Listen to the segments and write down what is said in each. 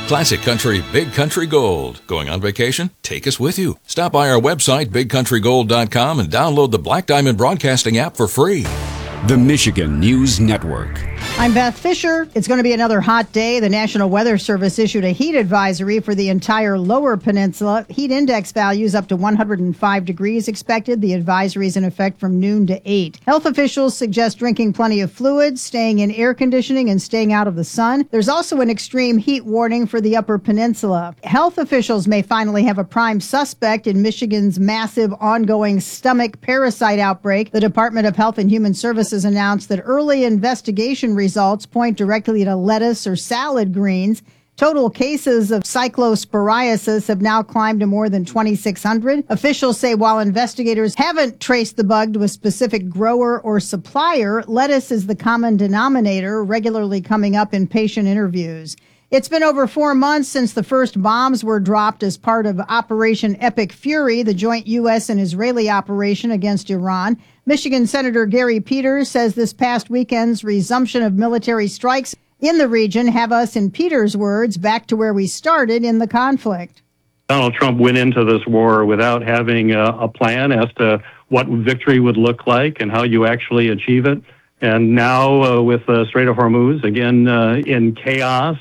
Classic Country, Big Country Gold. Going on vacation? Take us with you. Stop by our website, bigcountrygold.com, and download the Black Diamond Broadcasting app for free. The Michigan News Network. I'm Beth Fisher. It's going to be another hot day. The National Weather Service issued a heat advisory for the entire lower peninsula. Heat index values up to 105 degrees expected. The advisory is in effect from noon to 8. Health officials suggest drinking plenty of fluids, staying in air conditioning, and staying out of the sun. There's also an extreme heat warning for the upper peninsula. Health officials may finally have a prime suspect in Michigan's massive ongoing stomach parasite outbreak. The Department of Health and Human Services announced that early investigation results point directly to lettuce or salad greens. Total cases of cyclosporiasis have now climbed to more than 2,600. Officials say while investigators haven't traced the bug to a specific grower or supplier, lettuce is the common denominator, regularly coming up in patient interviews. It's been over 4 months since the first bombs were dropped as part of Operation Epic Fury, the joint U.S. and Israeli operation against Iran. Michigan Senator Gary Peters says this past weekend's resumption of military strikes in the region have us, in Peters' words, back to where we started in the conflict. Donald Trump went into this war without having a plan as to what victory would look like and how you actually achieve it. And now with the Strait of Hormuz, again, in chaos,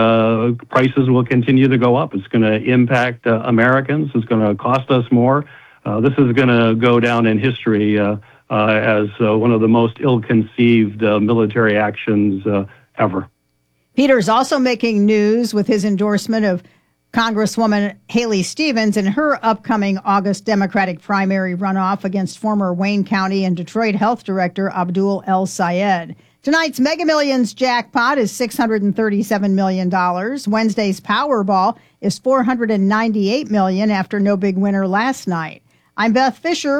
prices will continue to go up. It's going to impact Americans. It's going to cost us more. This is going to go down in history as one of the most ill-conceived military actions ever. Peters also making news with his endorsement of Congresswoman Haley Stevens in her upcoming August Democratic primary runoff against former Wayne County and Detroit Health Director Abdul El Sayed. Tonight's Mega Millions jackpot is $637 million. Wednesday's Powerball is $498 million after no big winner last night. I'm Beth Fisher.